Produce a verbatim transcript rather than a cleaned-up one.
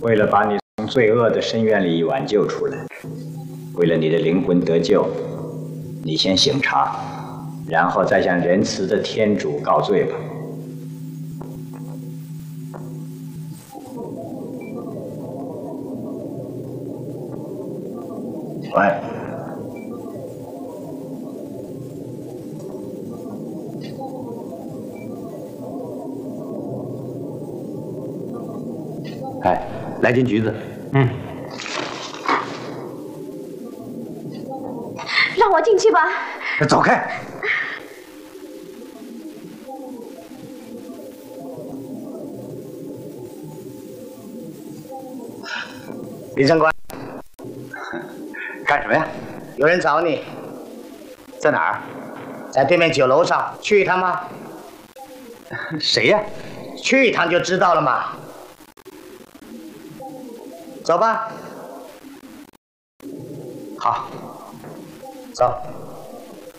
为了把你从罪恶的深渊里挽救出来，为了你的灵魂得救，你先醒察，然后再向仁慈的天主告罪吧。喂。 哎，来斤橘子。 嗯。 让我进去吧。 走开！ 李正官， 干什么呀？ 有人找你。 在哪儿？ 在对面酒楼上，去一趟吗？ 谁呀？ 去一趟就知道了嘛。 走吧。 好， 走。